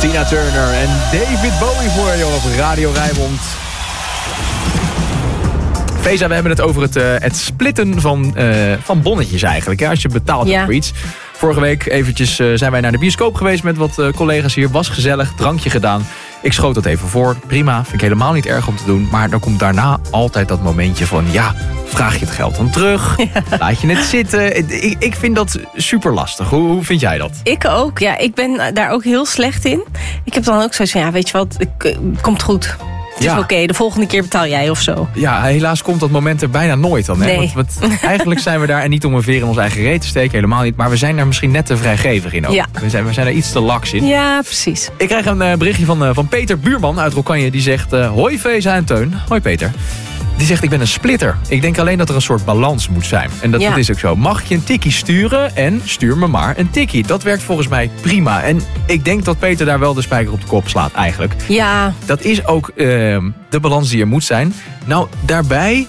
Tina Turner en David Bowie voor je op Radio Rijnmond. Feza, we hebben het over het splitten van bonnetjes eigenlijk. Ja, als je betaalt voor iets. Vorige week eventjes zijn wij naar de bioscoop geweest met wat collega's hier. Was gezellig, drankje gedaan. Ik schoot dat even voor. Prima, vind ik helemaal niet erg om te doen. Maar dan komt daarna altijd dat momentje van... vraag je het geld dan terug? Ja. Laat je het zitten? Ik vind dat super lastig. Hoe vind jij dat? Ik ook. Ja, ik ben daar ook heel slecht in. Ik heb dan ook zoiets van, weet je wat, komt goed. Het is oké, de volgende keer betaal jij of zo. Ja, helaas komt dat moment er bijna nooit dan. Hè? Nee. Want eigenlijk zijn we daar, en niet om een veer in ons eigen reet te steken, helemaal niet. Maar we zijn daar misschien net te vrijgevig in ook. Ja. We zijn er iets te laks in. Ja, precies. Ik krijg een berichtje van Peter Buurman uit Rokkanje. Die zegt, hoi Feza en Teun. Hoi Peter. Die zegt, ik ben een splitter. Ik denk alleen dat er een soort balans moet zijn. En dat is ook zo. Mag je een tikkie sturen en stuur me maar een tikkie. Dat werkt volgens mij prima. En ik denk dat Peter daar wel de spijker op de kop slaat eigenlijk. Ja. Dat is ook de balans die er moet zijn. Nou, daarbij...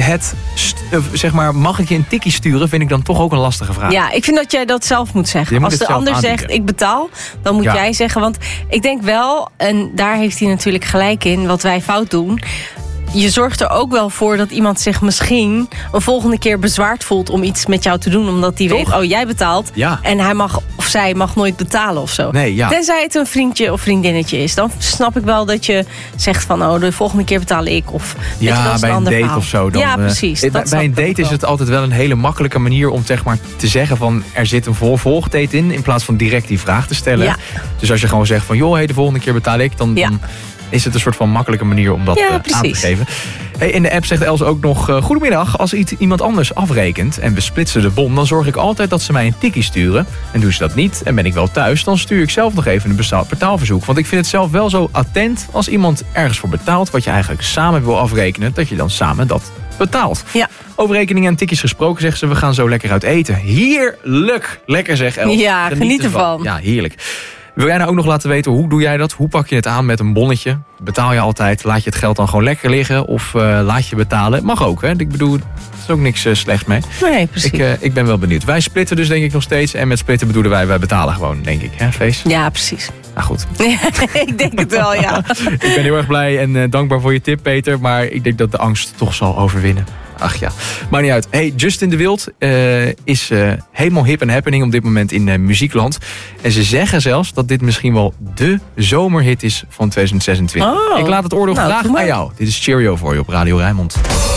mag ik je een tikkie sturen, vind ik dan toch ook een lastige vraag. Ja, ik vind dat jij dat zelf moet zeggen. Als de ander zegt, ik betaal, dan moet jij zeggen. Want ik denk wel, en daar heeft hij natuurlijk gelijk in, wat wij fout doen... Je zorgt er ook wel voor dat iemand zich misschien een volgende keer bezwaard voelt om iets met jou te doen. Omdat hij weet, jij betaalt. Ja. En hij mag of zij mag nooit betalen of zo. Nee, ja. Tenzij het een vriendje of vriendinnetje is. Dan snap ik wel dat je zegt van, de volgende keer betaal ik. Of bij een date of zo. Dan, precies. Bij een date is het altijd wel een hele makkelijke manier om te zeggen van... er zit een volgdate in plaats van direct die vraag te stellen. Ja. Dus als je gewoon zegt van, de volgende keer betaal ik, dan is het een soort van makkelijke manier om dat aan te geven. Hey, in de app zegt Els ook nog... Goedemiddag, als iemand anders afrekent en we splitsen de bon... dan zorg ik altijd dat ze mij een tikkie sturen. En doen ze dat niet en ben ik wel thuis... dan stuur ik zelf nog even een betaalverzoek. Want ik vind het zelf wel zo attent als iemand ergens voor betaalt... wat je eigenlijk samen wil afrekenen... dat je dan samen dat betaalt. Ja. Over rekeningen en tikkies gesproken, zegt ze... we gaan zo lekker uit eten. Heerlijk! Lekker zeg Els. Ja, geniet ervan. Ja, heerlijk. Wil jij nou ook nog laten weten, hoe doe jij dat? Hoe pak je het aan met een bonnetje? Betaal je altijd? Laat je het geld dan gewoon lekker liggen? Of laat je betalen? Mag ook, hè? Ik bedoel, er is ook niks slecht mee. Nee, precies. Ik ben wel benieuwd. Wij splitten dus denk ik nog steeds. En met splitten bedoelen wij betalen gewoon, denk ik. Hè, Fees? Ja, precies. Nou goed. Ik denk het wel, ja. Ik ben heel erg blij en dankbaar voor je tip, Peter. Maar ik denk dat de angst toch zal overwinnen. Ach ja, maakt niet uit. Hey, Justin de Wild is helemaal hip en happening op dit moment in muziekland. En ze zeggen zelfs dat dit misschien wel de zomerhit is van 2026. Ik laat het oordeel graag aan jou. Dit is Cheerio voor je op Radio Rijnmond.